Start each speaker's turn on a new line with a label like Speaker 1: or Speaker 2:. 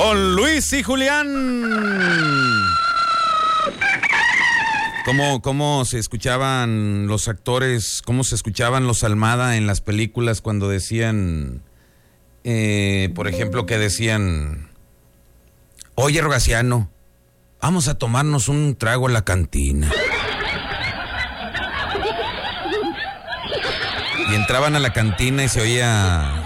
Speaker 1: Don Luis y Julián. ¿Cómo se escuchaban los actores, cómo se escuchaban los Almada en las películas cuando decían, por ejemplo, que decían, oye, Rogaciano, vamos a tomarnos un trago a la cantina? Y entraban a la cantina y se oía